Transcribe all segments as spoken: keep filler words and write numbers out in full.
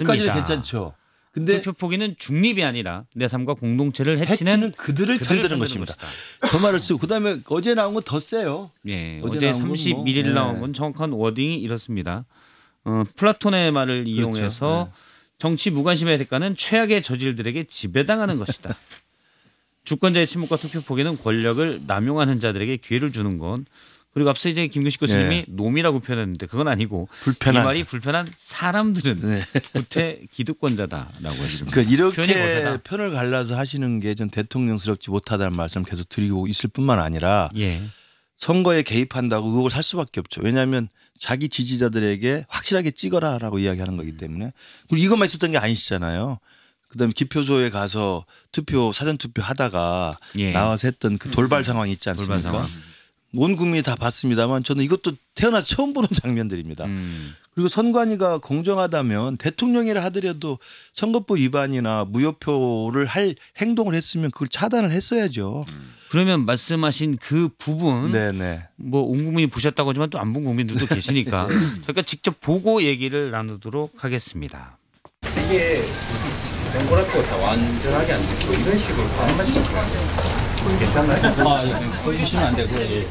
거기까지는 괜찮죠. 근데 투표 포기는 중립이 아니라 내 삶과 공동체를 해치는, 해치는 그들을 편드는 것입니다. 저 말을 쓰고 그다음에 어제 나온 건 더 세요. 예, 어제 어제 나온 건 삼십일 일 뭐, 나온 예. 건 정확한 워딩이 이렇습니다. 어, 플라톤의 말을 이용해서 네. 정치 무관심의 대가는 최악의 저질들에게 지배당하는 것이다. 주권자의 침묵과 투표 포기는 권력을 남용하는 자들에게 기회를 주는 건, 그리고 앞서 이제 김규식 교수님이 네. 놈이라고 표현했는데 그건 아니고 불편한 이 말이 불편한 사람들은 네. 구태 기득권자다라고 했습니다. 그러니까 이렇게 표현이 거세다. 편을 갈라서 하시는 게 전 대통령스럽지 못하다는 말씀 계속 드리고 있을 뿐만 아니라 예. 선거에 개입한다고 의혹을 살 수밖에 없죠. 왜냐하면 자기 지지자들에게 확실하게 찍어라라고 이야기하는 거기 때문에. 그리고 이것만 있었던 게 아니시잖아요. 그다음에 기표소에 가서 투표 사전 투표 하다가 예. 나와서 했던 그 돌발 상황 있지 돌발 않습니까? 상황. 온 국민이 다 봤습니다만 저는 이것도 태어나서 처음 보는 장면들입니다. 음. 그리고 선관위가 공정하다면 대통령이라 하더라도 선거법 위반이나 무효표를 할 행동을 했으면 그걸 차단을 했어야죠. 그러면 말씀하신 그 부분 네네. 뭐 온 국민이 보셨다고 하지만 또 안 본 국민들도 계시니까 저희가 직접 보고 얘기를 나누도록 하겠습니다. 이게 동그랗고 다 완전하게 안 되고 이런 식으로 반만 찍으면 안 돼요. 괜찮나요? 아, 예. 보여주시면 안 되고. 예.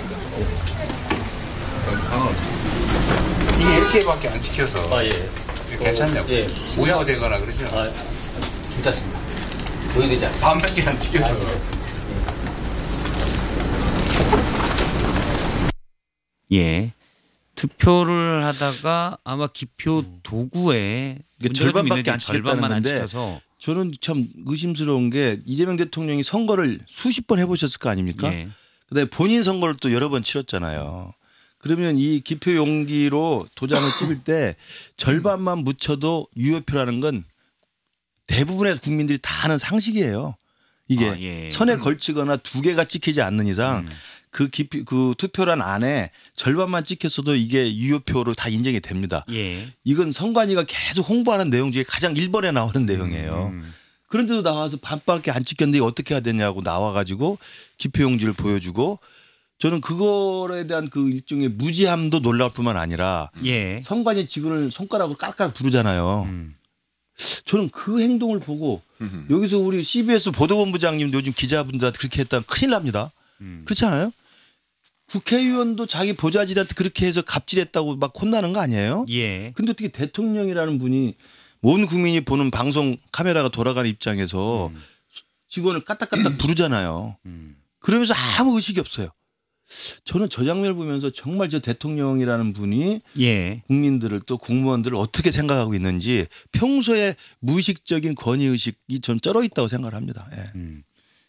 이게 이렇게밖에 안 찍혀서 아, 예. 괜찮냐고. 예. 오해가 되거나 그러죠. 아, 괜찮습니다. 보여되지 않습니다. 반밖에 안 찍혀서. 예. 투표를 하다가 아마 기표 도구에 이게 문제가 좀 절반밖에 있는지 안 찍혔다는 절반만 안 건데 찍혀서. 저는 참 의심스러운 게 이재명 대통령이 선거를 수십 번 해보셨을 거 아닙니까? 예. 그다음에 본인 선거를 또 여러 번 치렀잖아요. 그러면 이 기표 용기로 도장을 찍을 때 절반만 묻혀도 유효표라는 건 대부분의 국민들이 다 아는 상식이에요. 이게 아, 예. 선에 걸치거나 두 개가 찍히지 않는 이상 음. 그 기표 그 투표란 안에 절반만 찍혔어도 이게 유효표로 다 인정이 됩니다. 예. 이건 선관위가 계속 홍보하는 내용 중에 가장 일 번에 나오는 내용이에요. 음. 그런데도 나와서 반밖에 안 찍혔는데 어떻게 해야 되냐고 나와가지고 기표용지를 보여주고 저는 그거에 대한 그 일종의 무지함도 놀라울 뿐만 아니라 예. 선관위 직원을 손가락으로 깔깔 부르잖아요. 음. 저는 그 행동을 보고 여기서 우리 씨비에스 보도본부장님도 요즘 기자분들한테 그렇게 했다면 큰일 납니다. 음. 그렇지 않아요? 국회의원도 자기 보좌진한테 그렇게 해서 갑질했다고 막 혼나는 거 아니에요? 예. 근데 어떻게 대통령이라는 분이 온 국민이 보는 방송 카메라가 돌아가는 입장에서 음. 직원을 까딱까딱 부르잖아요. 음. 그러면서 아무 의식이 없어요. 저는 저 장면을 보면서 정말 저 대통령이라는 분이 예. 국민들을 또 공무원들을 어떻게 생각하고 있는지 평소에 무의식적인 권위의식이 전 쩔어 있다고 생각을 합니다. 예. 음.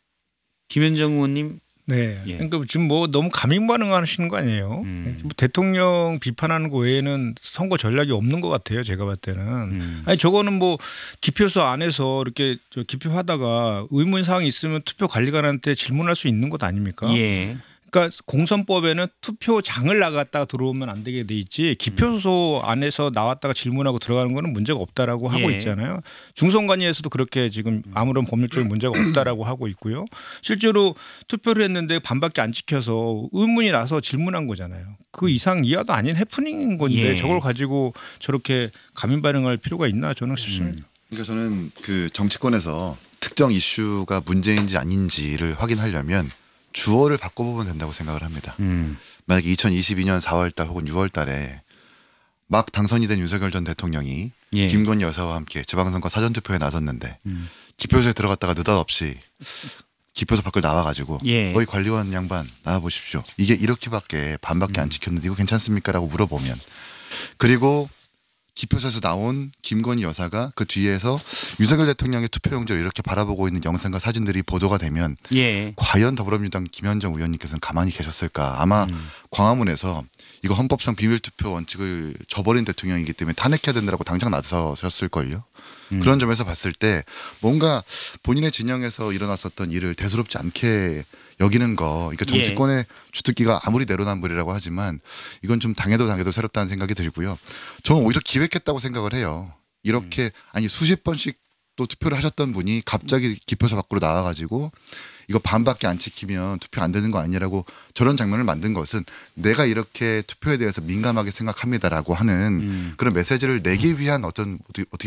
김현정 의원님. 네. 예. 그러니까 지금 뭐 너무 감히 반응하시는 거 아니에요? 음. 뭐 대통령 비판하는 거 외에는 선거 전략이 없는 것 같아요. 제가 봤을 때는. 음. 아니 저거는 뭐 기표소 안에서 이렇게 저 기표하다가 의문 사항이 있으면 투표 관리관한테 질문할 수 있는 것 아닙니까? 예. 그러니까 공선법에는 투표장을 나갔다가 들어오면 안 되게 돼 있지 기표소 안에서 나왔다가 질문하고 들어가는 거는 문제가 없다라고 하고 예. 있잖아요. 중선관위에서도 그렇게 지금 아무런 법률적인 문제가 없다라고 하고 있고요. 실제로 투표를 했는데 반밖에 안 찍혀서 의문이 나서 질문한 거잖아요. 그 이상 이하도 아닌 해프닝인 건데 예. 저걸 가지고 저렇게 감히 반응할 필요가 있나 저는 싶습니다. 그러니까 저는 그 정치권에서 특정 이슈가 문제인지 아닌지를 확인하려면 주어를 바꿔보면 된다고 생각을 합니다. 음. 만약에 이천이십이 년 사월 달 혹은 유월 달에 막 당선이 된 윤석열 전 대통령이 예. 김건희 여사와 함께 지방선거 사전투표에 나섰는데 음. 기표소에 들어갔다가 느닷없이 기표소 밖을 나와가지고 예. 거기 관리원 양반 나와보십시오. 이게 이렇게밖에 반밖에 안 찍혔는데 이거 괜찮습니까? 라고 물어보면 그리고 기표소에서 나온 김건희 여사가 그 뒤에서 윤석열 대통령의 투표용지를 이렇게 바라보고 있는 영상과 사진들이 보도가 되면 예. 과연 더불어민주당 김현정 의원님께서는 가만히 계셨을까? 아마 음. 광화문에서 이거 헌법상 비밀투표 원칙을 저버린 대통령이기 때문에 탄핵해야 된다고 당장 나서셨을걸요. 음. 그런 점에서 봤을 때 뭔가 본인의 진영에서 일어났었던 일을 대수롭지 않게 여기는 거. 그러니까 정치권의 주특기가 아무리 내로남불이라고 하지만 이건 좀 당해도 당해도 새롭다는 생각이 들고요. 저는 오히려 기획했다고 생각을 해요. 이렇게 음. 아니 수십 번씩 또 투표를 하셨던 분이 갑자기 기표소 밖으로 나와가지고 이거 반밖에 안 지키면 투표 안 되는 거 아니라고 저런 장면을 만든 것은 내가 이렇게 투표에 대해서 민감하게 생각합니다라고 하는 음. 그런 메시지를 내기 위한 어떤 어떻게